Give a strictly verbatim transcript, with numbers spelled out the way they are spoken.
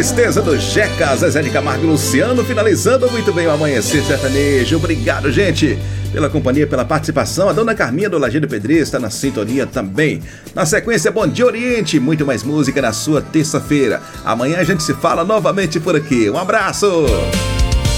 Tristeza do Jeca, Zezé de Camargo e Luciano, finalizando muito bem o Amanhecer Sertanejo. Obrigado, gente, pela companhia, pela participação. A dona Carminha do Lajeado Pedreiro está na sintonia também. Na sequência, Bom Dia Oriente, muito mais música na sua terça-feira. Amanhã a gente se fala novamente por aqui. Um abraço!